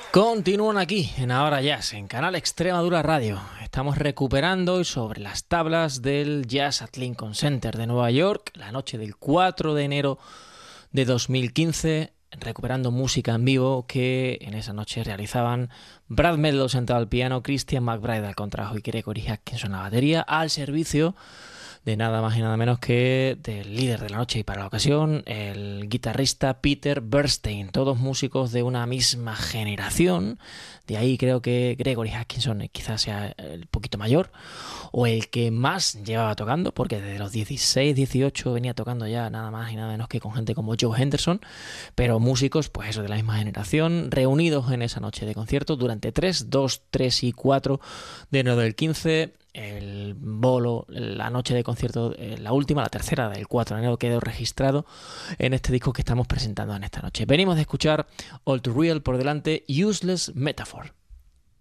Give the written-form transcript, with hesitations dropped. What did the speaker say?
Continúan aquí en Ahora Jazz, en Canal Extremadura Radio. Estamos recuperando hoy sobre las tablas del Jazz at Lincoln Center de Nueva York, la noche del 4 de enero de 2015, recuperando música en vivo que en esa noche realizaban Brad Mehldau sentado al piano, Christian McBride al contrabajo y Gregory Atkinson a la batería, al servicio de nada más y nada menos que del líder de la noche y para la ocasión, el guitarrista Peter Bernstein, todos músicos de una misma generación. De ahí creo que Gregory Atkinson quizás sea el poquito mayor o el que más llevaba tocando, porque desde los 16, 18 venía tocando ya nada más y nada menos que con gente como Joe Henderson, pero músicos pues eso de la misma generación, reunidos en esa noche de concierto durante 3, 2, 3 y 4 de enero del 15. El bolo, la noche de concierto, la última, la tercera del 4 de enero quedó registrado en este disco que estamos presentando en esta noche. Venimos de escuchar All Too Real, por delante Useless Metaphor.